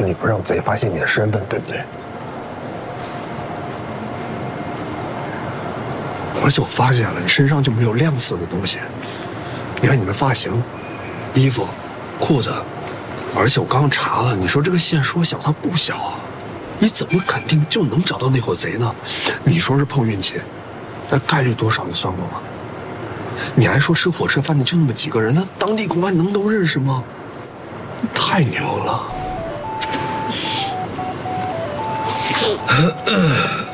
力不让贼发现你的身份，对不对？ 而且我发现了，你身上就没有亮色的东西。你看你的发型、衣服、裤子，而且我刚刚查了，你说这个线说小，它不小啊。你怎么肯定就能找到那伙贼呢？你说是碰运气，那概率多少你算过吗？你还说吃火车饭的就那么几个人，那当地公安能都认识吗？太牛了！